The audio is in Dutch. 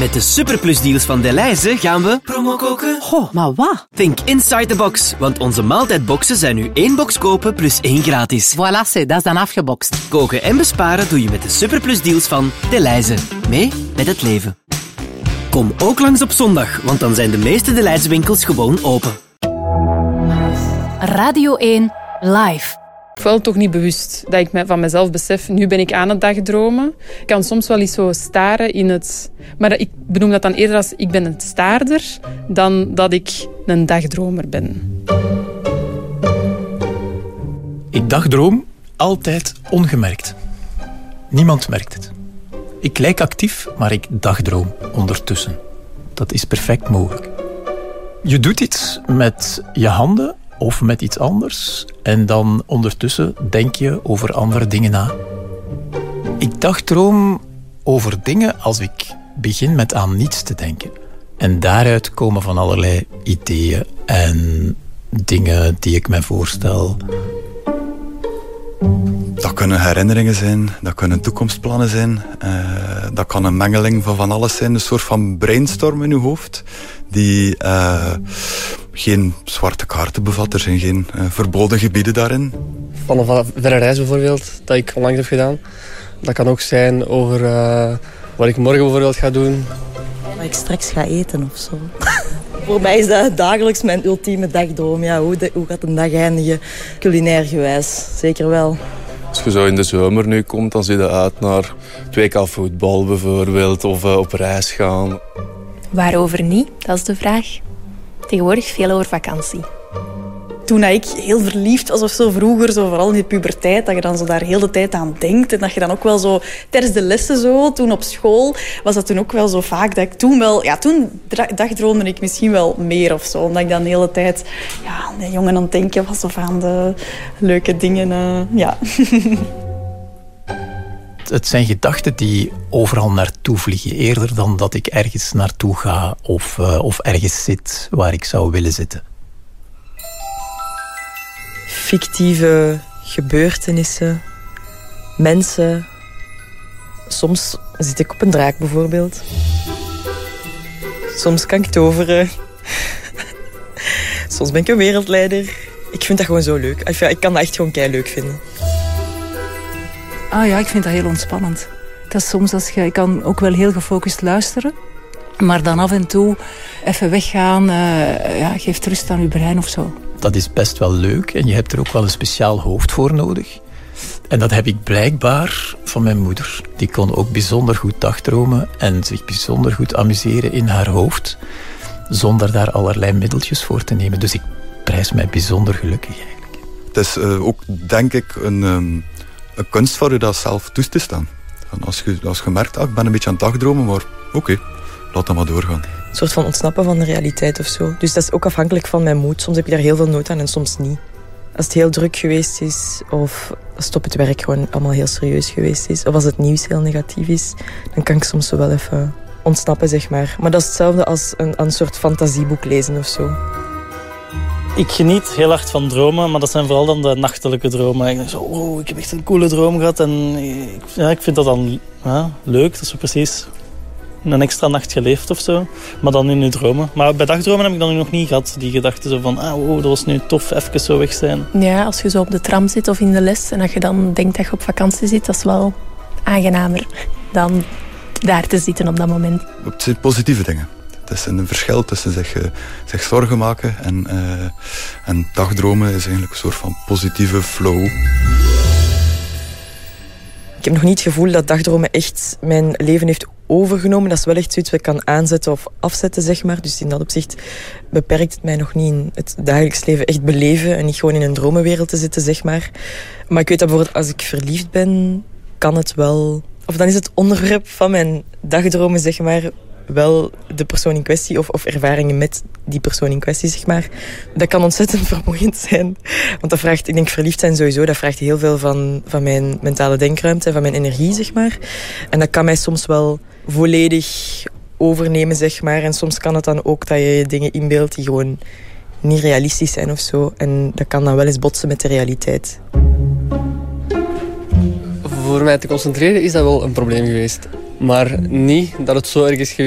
Met de superplusdeals van Delhaize gaan we promo koken. Goh, maar wat? Think inside the box, want onze maaltijdboxen zijn nu 1 box kopen plus 1 gratis. Voilà, dat is dan afgebokst. Koken en besparen doe je met de superplusdeals van Delhaize. Mee met het leven. Kom ook langs op zondag, want dan zijn de meeste Delhaize winkels gewoon open. Radio 1 Live. Ik voel toch niet bewust dat ik van mezelf besef, nu ben ik aan het dagdromen. Ik kan soms wel eens zo staren in het... Maar ik benoem dat dan eerder als ik ben een staarder dan dat ik een dagdromer ben. Ik dagdroom altijd ongemerkt. Niemand merkt het. Ik lijk actief, maar ik dagdroom ondertussen. Dat is perfect mogelijk. Je doet iets met je handen of met iets anders en dan ondertussen denk je over andere dingen na. Ik dagdroom over dingen als ik begin met aan niets te denken. En daaruit komen van allerlei ideeën en dingen die ik me voorstel. Dat kunnen herinneringen zijn, dat kunnen toekomstplannen zijn. Dat kan een mengeling van alles zijn. Een soort van brainstorm in uw hoofd. Die geen zwarte kaarten bevat. Er zijn geen verboden gebieden daarin. Van een verre reis bijvoorbeeld, dat ik onlangs heb gedaan. Dat kan ook zijn over wat ik morgen bijvoorbeeld ga doen. Wat ik straks ga eten of zo. Voor mij is dat dagelijks mijn ultieme dagdroom. Ja, hoe gaat een dag eindigen? Culinair gewijs, zeker wel. Als je zo in de zomer nu komt, dan zie je uit naar 2K voetbal bijvoorbeeld, of op reis gaan. Waarover niet? Dat is de vraag. Tegenwoordig veel over vakantie. Toen ik heel verliefd was of zo vroeger, zo vooral in de puberteit, dat je dan zo daar heel de tijd aan denkt. En dat je dan ook wel zo, tijdens de lessen zo, toen op school, was dat toen ook wel zo vaak dat ik toen wel... Ja, toen dagdroomde ik misschien wel meer of zo. Omdat ik dan de hele tijd aan de jongen aan het denken was of aan de leuke dingen. Ja. Het zijn gedachten die overal naartoe vliegen. Eerder dan dat ik ergens naartoe ga of ergens zit waar ik zou willen zitten. Fictieve gebeurtenissen, mensen. Soms zit ik op een draak bijvoorbeeld. Soms kan ik toveren. Soms ben ik een wereldleider. Ik vind dat gewoon zo leuk. Ik kan dat echt gewoon keileuk vinden. Ah ja, ik vind dat heel ontspannend. Dat is soms ik kan ook wel heel gefocust luisteren. Maar dan af en toe even weggaan, geeft rust aan je brein of zo. Dat is best wel leuk en je hebt er ook wel een speciaal hoofd voor nodig. En dat heb ik blijkbaar van mijn moeder. Die kon ook bijzonder goed dagdromen en zich bijzonder goed amuseren in haar hoofd, zonder daar allerlei middeltjes voor te nemen. Dus ik prijs mij bijzonder gelukkig eigenlijk. Het is ook, denk ik, een kunst voor je dat zelf toe te staan. Als je merkt, ik ben een beetje aan het dagdromen, maar oké, laat dat maar doorgaan. Een soort van ontsnappen van de realiteit of zo. Dus dat is ook afhankelijk van mijn moed. Soms heb je daar heel veel nood aan en soms niet. Als het heel druk geweest is, of als het op het werk gewoon allemaal heel serieus geweest is, of als het nieuws heel negatief is, dan kan ik soms zo wel even ontsnappen, zeg maar. Maar dat is hetzelfde als een soort fantasieboek lezen of zo. Ik geniet heel hard van dromen, maar dat zijn vooral dan de nachtelijke dromen. Ik denk zo, ik heb echt een coole droom gehad en ik vind dat dan leuk. Dat is zo precies een extra nacht geleefd of zo, maar dan in je dromen. Maar bij dagdromen heb ik dan nog niet gehad, die gedachte zo van, dat was nu tof, even zo weg zijn. Ja, als je zo op de tram zit of in de les en dat je dan denkt dat je op vakantie zit, dat is wel aangenamer dan daar te zitten op dat moment. Het zijn positieve dingen. Het is een verschil tussen zich zorgen maken en dagdromen is eigenlijk een soort van positieve flow. Ik heb nog niet het gevoel dat dagdromen echt mijn leven heeft overgenomen. Dat is wel echt zoiets wat ik kan aanzetten of afzetten, zeg maar. Dus in dat opzicht beperkt het mij nog niet in het dagelijks leven echt beleven en niet gewoon in een dromenwereld te zitten, zeg maar. Maar ik weet dat bijvoorbeeld als ik verliefd ben, kan het wel... Of dan is het onderwerp van mijn dagdromen, zeg maar, wel de persoon in kwestie of ervaringen met die persoon in kwestie, zeg maar. Dat kan ontzettend vermoeiend zijn. Want dat vraagt, ik denk verliefd zijn sowieso, dat vraagt heel veel van mijn mentale denkruimte en van mijn energie, zeg maar. En dat kan mij soms wel volledig overnemen, zeg maar. En soms kan het dan ook dat je dingen inbeeldt die gewoon niet realistisch zijn of zo. En dat kan dan wel eens botsen met de realiteit. Voor mij te concentreren is dat wel een probleem geweest. Maar niet dat het zo erg is geweest